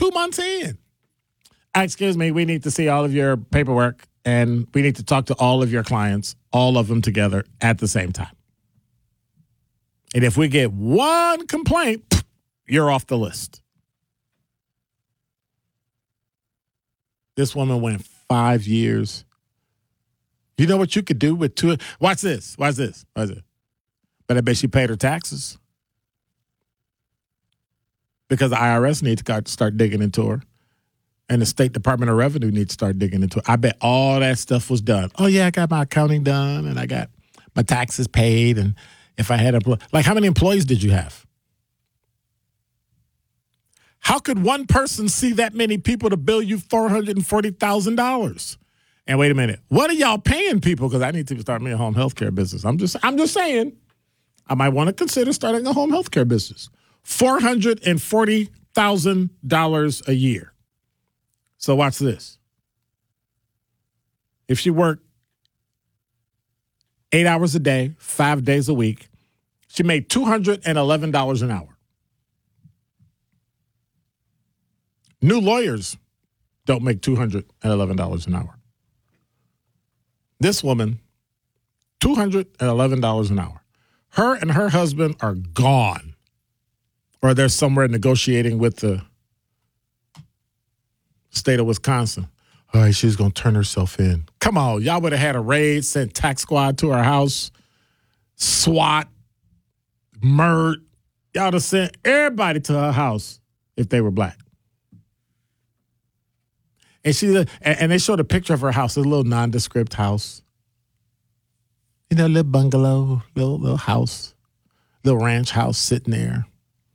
2 months in. Excuse me, we need to see all of your paperwork, and we need to talk to all of your clients, all of them together at the same time. And if we get one complaint, you're off the list. This woman went 5 years. You know what you could do with two? Watch this. But I bet she paid her taxes. Because the IRS needs to start digging into her. And the State Department of Revenue needs to start digging into it. I bet all that stuff was done. Oh, yeah, I got my accounting done, and I got my taxes paid. And if I had how many employees did you have? How could one person see that many people to bill you $440,000? And wait a minute, what are y'all paying people? Because I need to start me a home health care business. I'm just saying, I might want to consider starting a home health care business. $440,000 a year. So watch this. If she worked 8 hours a day, 5 days a week, she made $211 an hour. New lawyers don't make $211 an hour. This woman, $211 an hour. Her and her husband are gone. Or they're somewhere negotiating with the state of Wisconsin. All right, she's going to turn herself in. Come on, y'all would have had a raid, sent tax squad to her house, SWAT, MIRT. Y'all would have sent everybody to her house if they were black. And they showed a picture of her house, a little nondescript house. You know, little bungalow, little house, little ranch house sitting there.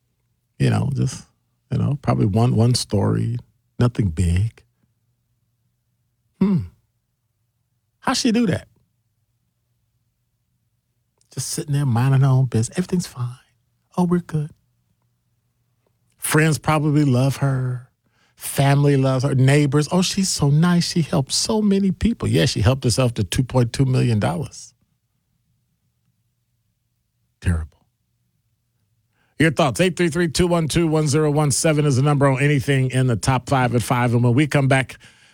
Probably one story, nothing big. How'd she do that? Just sitting there minding her own business. Everything's fine. Oh, we're good. Friends probably love her. Family loves her. Neighbors. Oh, she's so nice. She helped so many people. Yeah, she helped herself to $2.2 million. Terrible. Your thoughts, 833-212-1017 is the number on anything in the top 5 at 5. And when we come back,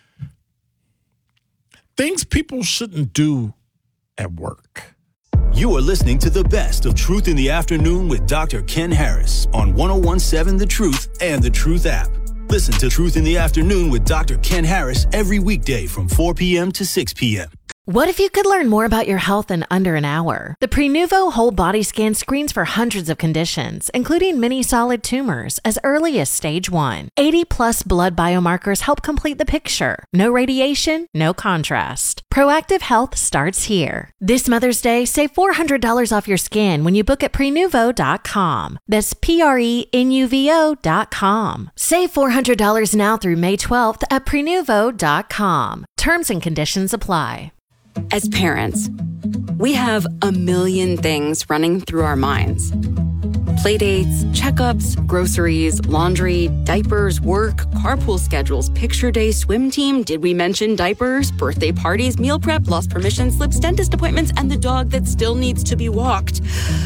things people shouldn't do at work. You are listening to the best of Truth in the Afternoon with Dr. Ken Harris on 101.7 The Truth and The Truth app. Listen to Truth in the Afternoon with Dr. Ken Harris every weekday from 4 p.m. to 6 p.m. What if you could learn more about your health in under an hour? The Prenuvo Whole Body Scan screens for hundreds of conditions, including many solid tumors, as early as stage 1. 80-plus blood biomarkers help complete the picture. No radiation, no contrast. Proactive health starts here. This Mother's Day, save $400 off your scan when you book at Prenuvo.com. That's Prenuvo.com. Save $400 now through May 12th at Prenuvo.com. Terms and conditions apply. As parents, we have a million things running through our minds. Playdates, checkups, groceries, laundry, diapers, work, carpool schedules, picture day, swim team, did we mention diapers, birthday parties, meal prep, lost permission slips, dentist appointments, and the dog that still needs to be walked.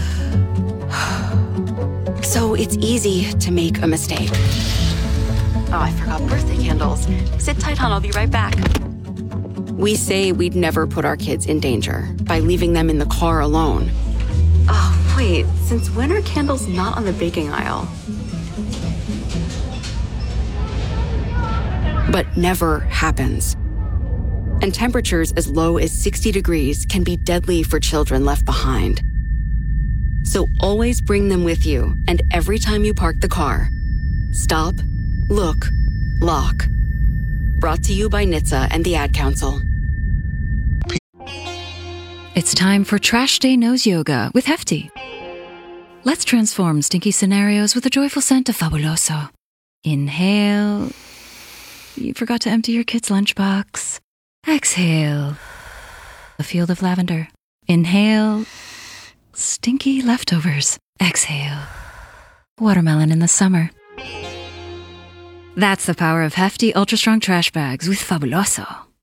So it's easy to make a mistake. Oh, I forgot birthday candles. Sit tight, hon, I'll be right back. We say we'd never put our kids in danger by leaving them in the car alone. Oh, wait, since when are candles not on the baking aisle? But never happens. And temperatures as low as 60 degrees can be deadly for children left behind. So always bring them with you, and every time you park the car, stop, look, lock. Brought to you by NHTSA and the Ad Council. It's time for Trash Day Nose Yoga with Hefty. Let's transform stinky scenarios with a joyful scent of Fabuloso. Inhale. You forgot to empty your kid's lunchbox. Exhale. A field of lavender. Inhale. Stinky leftovers. Exhale. Watermelon in the summer. That's the power of Hefty Ultra Strong Trash Bags with Fabuloso.